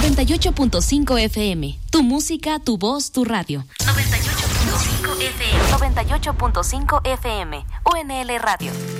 98.5 FM. Tu música, tu voz, tu radio. 98.5 FM. 98.5 FM. UNL Radio.